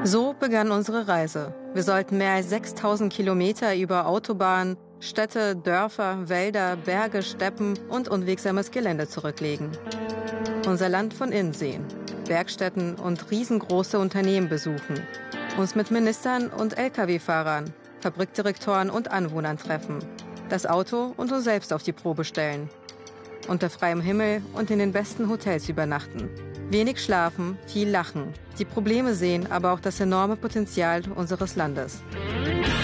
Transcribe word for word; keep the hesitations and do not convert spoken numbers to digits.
So begann unsere Reise. Wir sollten mehr als sechstausend Kilometer über Autobahnen, Städte, Dörfer, Wälder, Berge, Steppen und unwegsames Gelände zurücklegen. Unser Land von innen sehen, Werkstätten und riesengroße Unternehmen besuchen, uns mit Ministern und L K W-Fahrern, Fabrikdirektoren und Anwohnern treffen, das Auto und uns selbst auf die Probe stellen, unter freiem Himmel und in den besten Hotels übernachten. Wenig schlafen, viel lachen, die Probleme sehen, aber auch das enorme Potenzial unseres Landes.